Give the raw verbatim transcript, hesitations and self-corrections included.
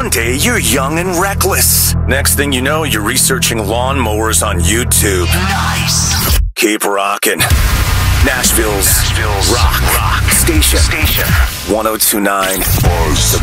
One day, you're young and reckless. Next thing you know, you're researching lawnmowers on YouTube. Nice. Keep rocking. Nashville's, Nashville's rock, rock station. Station. one oh two point nine. Buzz.